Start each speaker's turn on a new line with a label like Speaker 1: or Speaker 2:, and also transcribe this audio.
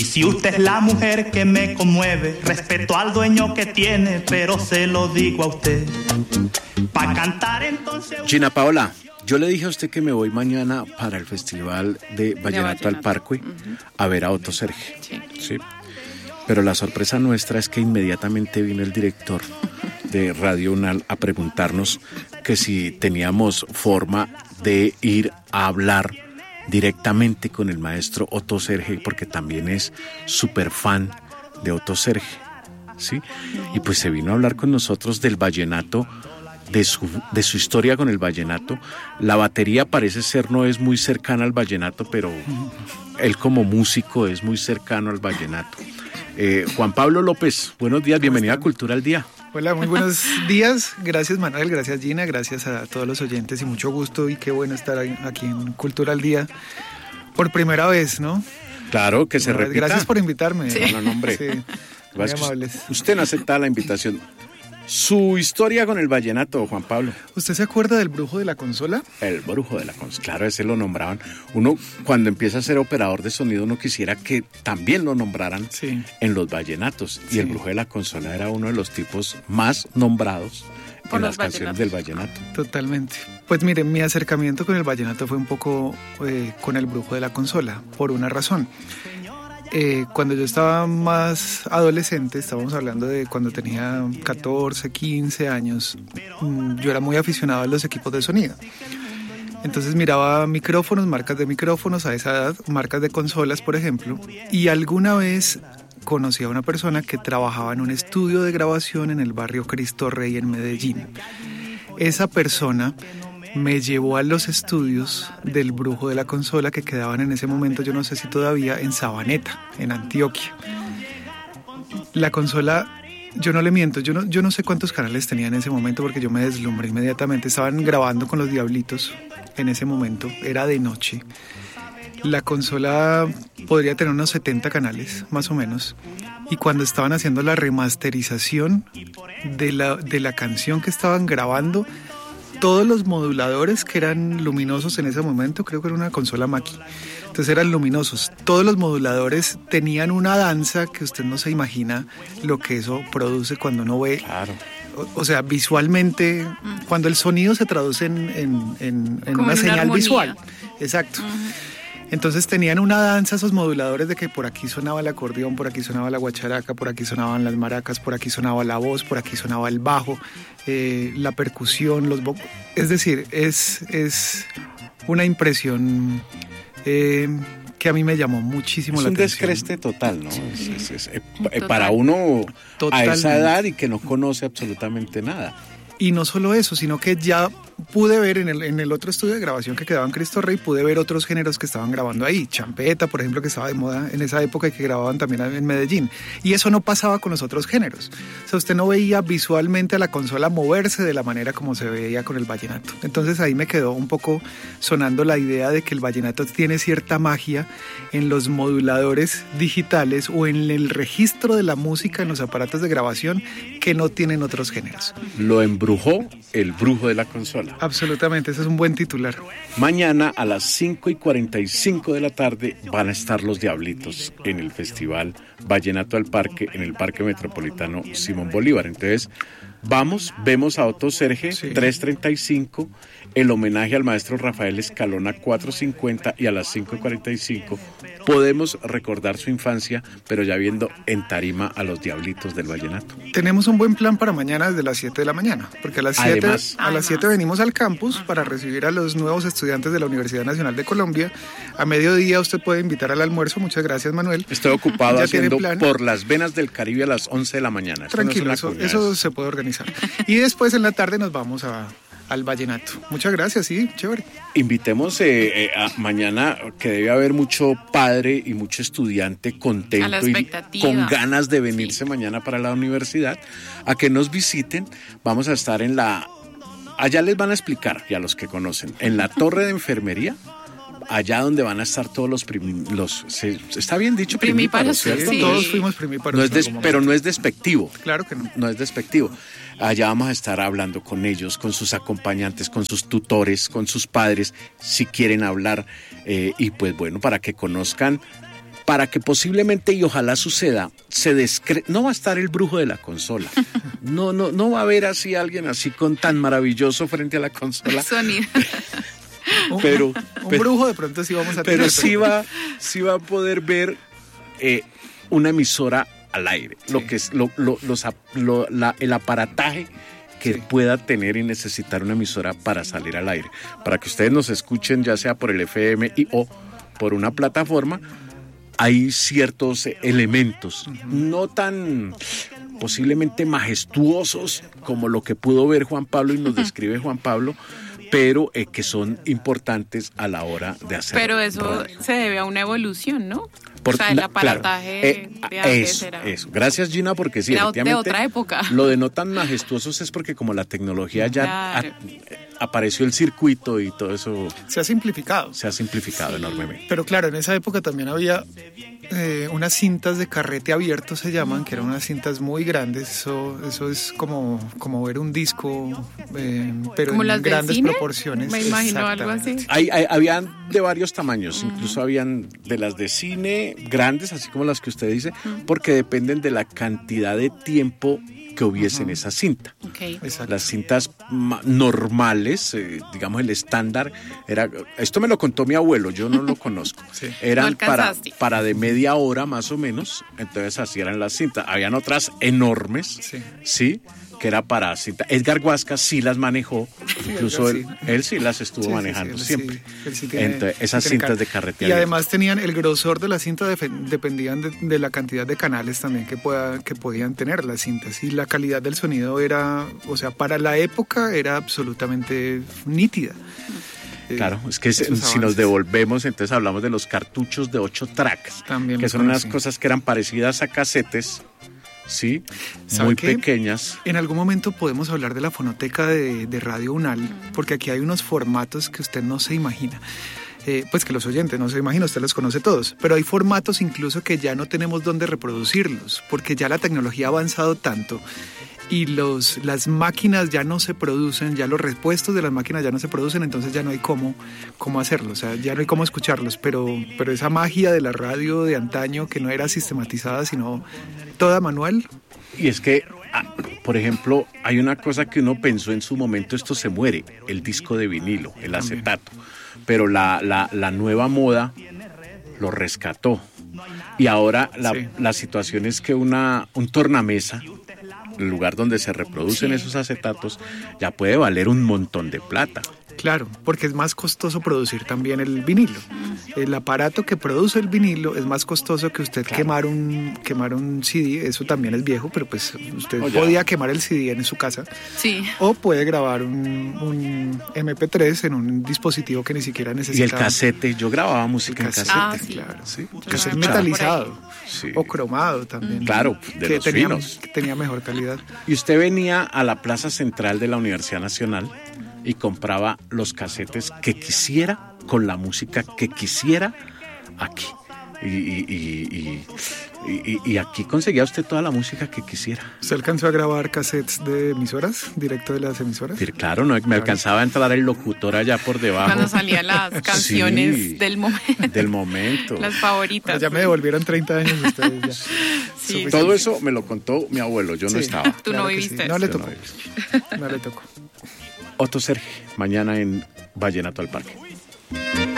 Speaker 1: si usted es la mujer que me conmueve, respeto al dueño que tiene, pero se lo digo a usted. Pa' cantar entonces...
Speaker 2: Gina Paola, yo le dije a usted que me voy mañana para el Festival de Vallenato al Parque a ver a Otto Serge. Sí. Pero la sorpresa nuestra es que inmediatamente vino el director de Radio UNAL a preguntarnos que si teníamos forma de ir a hablar directamente con el maestro Otto Serge, porque también es súper fan de Otto Serge, ¿sí? Y pues se vino a hablar con nosotros del vallenato, de su historia con el vallenato. La batería parece ser no es muy cercana al vallenato, pero él como músico es muy cercano al vallenato. Juan Pablo López, buenos días, bienvenido a Cultura al Día.
Speaker 3: Hola, muy buenos días. Gracias Manuel, gracias Gina, gracias a todos los oyentes y mucho gusto y qué bueno estar aquí en Cultura al Día por primera vez, ¿no?
Speaker 2: Claro, que se repita.
Speaker 3: Gracias por invitarme.
Speaker 2: Sí. No, hombre.
Speaker 3: Sí, muy amables.
Speaker 2: Usted no acepta la invitación. Su historia con el vallenato, Juan Pablo.
Speaker 3: ¿Usted se acuerda del Brujo de la Consola?
Speaker 2: El Brujo de la Consola, claro, ese lo nombraban. Uno, cuando empieza a ser operador de sonido, uno quisiera que también lo nombraran en los vallenatos. Y el Brujo de la Consola era uno de los tipos más nombrados en las canciones del vallenato.
Speaker 3: Totalmente. Pues mire, mi acercamiento con el vallenato fue un poco con el Brujo de la Consola, por una razón. Cuando yo estaba más adolescente, estábamos hablando de cuando tenía 14, 15 años, yo era muy aficionado a los equipos de sonido. Entonces miraba micrófonos, marcas de micrófonos a esa edad, marcas de consolas, por ejemplo, y alguna vez conocí a una persona que trabajaba en un estudio de grabación en el barrio Cristo Rey en Medellín. Esa persona me llevó a los estudios del Brujo de la Consola que quedaban en ese momento, yo no sé si todavía, en Sabaneta, en Antioquia. La consola, yo no le miento, yo no sé cuántos canales tenía en ese momento porque yo me deslumbré inmediatamente. Estaban grabando con los Diablitos en ese momento, era de noche. La consola podría tener unos 70 canales, más o menos. Y cuando estaban haciendo la remasterización de la canción que estaban grabando, todos los moduladores que eran luminosos en ese momento, creo que era una consola Mackie, entonces eran luminosos. Todos los moduladores tenían una danza que usted no se imagina lo que eso produce cuando uno ve.
Speaker 2: Claro.
Speaker 3: O sea, visualmente, cuando el sonido se traduce en una señal visual. Exacto. Entonces tenían una danza esos moduladores de que por aquí sonaba el acordeón, por aquí sonaba la guacharaca, por aquí sonaban las maracas, por aquí sonaba la voz, por aquí sonaba el bajo, la percusión, los vocales. Es decir, es una impresión que a mí me llamó muchísimo la atención.
Speaker 2: Es un descreste total, ¿no? Total. Para uno totalmente. A esa edad y que no conoce absolutamente nada.
Speaker 3: Y no solo eso, sino que ya pude ver en el otro estudio de grabación que quedaba en Cristo Rey, pude ver otros géneros que estaban grabando ahí. Champeta, por ejemplo, que estaba de moda en esa época y que grababan también en Medellín. Y eso no pasaba con los otros géneros. O sea, usted no veía visualmente a la consola moverse de la manera como se veía con el vallenato. Entonces ahí me quedó un poco sonando la idea de que el vallenato tiene cierta magia en los moduladores digitales o en el registro de la música en los aparatos de grabación que no tienen otros géneros.
Speaker 2: Lo embrujó el Brujo de la Consola.
Speaker 3: Absolutamente, ese es un buen titular.
Speaker 2: Mañana a las 5:45 de la tarde van a estar los Diablitos en el Festival Vallenato al Parque, en el Parque Metropolitano Simón Bolívar. Entonces, vemos a Otto Serge, 3:35, el homenaje al maestro Rafael Escalona, 4:50, y a las 5:45 podemos recordar su infancia, pero ya viendo en tarima a los Diablitos del Vallenato.
Speaker 3: Tenemos un buen plan para mañana desde las 7 de la mañana, porque a las 7 venimos al campus para recibir a los nuevos estudiantes de la Universidad Nacional de Colombia. A mediodía usted puede invitar al almuerzo. Muchas gracias, Manuel.
Speaker 2: Estoy ocupado haciendo Por las Venas del Caribe a las 11 de la mañana.
Speaker 3: Tranquilo, eso se puede organizar. Y después en la tarde nos vamos al vallenato. Muchas gracias, sí, chévere.
Speaker 2: Invitemos a mañana, que debe haber mucho padre y mucho estudiante contento y con ganas de venirse mañana para la universidad, a que nos visiten. Vamos a estar allá les van a explicar, y a los que conocen, en la torre de enfermería, allá donde van a estar todos los está bien dicho primíparos, ¿cierto?
Speaker 3: Sí. Todos fuimos primíparos.
Speaker 2: Pero no es despectivo.
Speaker 3: Claro que no.
Speaker 2: No es despectivo. Allá vamos a estar hablando con ellos, con sus acompañantes, con sus tutores, con sus padres, si quieren hablar. Y pues bueno, para que conozcan para que posiblemente y ojalá suceda, no va a estar el brujo de la consola. No va a haber así alguien así con tan maravilloso frente a la consola.
Speaker 4: Sonido.
Speaker 3: Un brujo de pronto sí vamos a tener.
Speaker 2: Pero sí va a poder ver una emisora al aire, sí. Lo que es el aparataje que pueda tener y necesitar una emisora para salir al aire, para que ustedes nos escuchen ya sea por el FM o por una plataforma. Hay ciertos elementos no tan posiblemente majestuosos como lo que pudo ver Juan Pablo y nos describe Juan Pablo, pero que son importantes a la hora de hacer.
Speaker 4: Pero eso radio. Se debe a una evolución, ¿no? O sea, el aparataje de antes era...
Speaker 2: Eso. Gracias, Gina, porque sí,
Speaker 4: efectivamente, de otra época.
Speaker 2: Lo de no tan majestuosos es porque como la tecnología ya apareció el circuito y todo eso...
Speaker 3: Se ha simplificado.
Speaker 2: Se ha simplificado enormemente.
Speaker 3: Pero claro, en esa época también había unas cintas de carrete abierto, se llaman, que eran unas cintas muy grandes. Eso es como ver un disco, pero
Speaker 4: ¿como
Speaker 3: en grandes
Speaker 4: cine?
Speaker 3: Proporciones.
Speaker 4: Me imagino algo así.
Speaker 2: Habían de varios tamaños, incluso habían de las de cine grandes, así como las que usted dice, porque dependen de la cantidad de tiempo que hubiese en esa cinta.
Speaker 4: Okay.
Speaker 2: Las cintas normales, digamos el estándar, esto me lo contó mi abuelo, yo no lo conozco.
Speaker 3: Sí.
Speaker 2: Eran
Speaker 4: no
Speaker 2: para de media hora más o menos, entonces así eran las cintas. Habían otras enormes, sí, que era para cinta. Edgar Huasca sí las manejó, incluso él sí las estuvo manejando siempre. Entonces, esas cintas de carretera.
Speaker 3: Y además tenían el grosor de la cinta, dependían de la cantidad de canales también que podían tener las cintas. Y la calidad del sonido era, o sea, para la época era absolutamente nítida.
Speaker 2: Claro, es que si nos devolvemos, entonces hablamos de los cartuchos de 8 tracks, también que son unas cosas que eran parecidas a casetes. Sí, muy pequeñas.
Speaker 3: En algún momento podemos hablar de la fonoteca de Radio Unal, porque aquí hay unos formatos que usted no se imagina. Pues que los oyentes no se imaginan, usted los conoce todos, pero hay formatos incluso que ya no tenemos dónde reproducirlos, porque ya la tecnología ha avanzado tanto y las máquinas ya no se producen, ya los repuestos de las máquinas ya no se producen, entonces ya no hay cómo hacerlo, o sea, ya no hay cómo escucharlos, pero esa magia de la radio de antaño que no era sistematizada, sino toda manual.
Speaker 2: Y es que, por ejemplo, hay una cosa que uno pensó en su momento, esto se muere, el disco de vinilo, el acetato, pero la nueva moda lo rescató. Y ahora la situación es que un tornamesa, el lugar donde se reproducen esos acetatos, ya puede valer un montón de plata.
Speaker 3: Claro, porque es más costoso producir también el vinilo. El aparato que produce el vinilo es más costoso que usted quemar un CD. Eso también es viejo, pero pues usted podía quemar el CD en su casa.
Speaker 4: Sí.
Speaker 3: O puede grabar un MP3 en un dispositivo que ni siquiera necesita.
Speaker 2: Y el casete, yo grababa música en casete.
Speaker 4: Sí.
Speaker 3: Claro, sí. Casete metalizado o cromado también.
Speaker 2: Claro, de los finos.
Speaker 3: Que tenía mejor calidad.
Speaker 2: Y usted venía a la plaza central de la Universidad Nacional y compraba los casetes que quisiera, con la música que quisiera aquí. Y aquí conseguía usted toda la música que quisiera.
Speaker 3: ¿Usted alcanzó a grabar cassettes de emisoras, directo de las emisoras?
Speaker 2: Sí, claro, me alcanzaba a entrar el locutor allá por debajo.
Speaker 4: Cuando salían las canciones del momento.
Speaker 2: Del momento.
Speaker 4: Las favoritas.
Speaker 3: Pero ya me devolvieron 30 años ustedes ya.
Speaker 4: Sí.
Speaker 2: Todo eso me lo contó mi abuelo, yo no estaba.
Speaker 4: Tú no viviste.
Speaker 3: Sí. No le tocó. No le tocó.
Speaker 2: Otto Serge, mañana en Vallenato al Parque.